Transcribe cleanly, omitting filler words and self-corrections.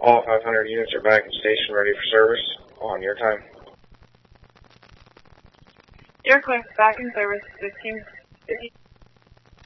All 500 units are back in station ready for service on your time. Aircraft back in service 1550.